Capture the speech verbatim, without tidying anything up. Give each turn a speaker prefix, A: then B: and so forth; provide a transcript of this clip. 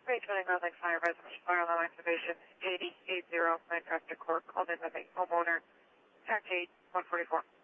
A: three twenty Northern Fire Reservoir Fire Alarm Activation eighty eighty Minecraft Decor called in by the homeowner. Tax eight one forty-four.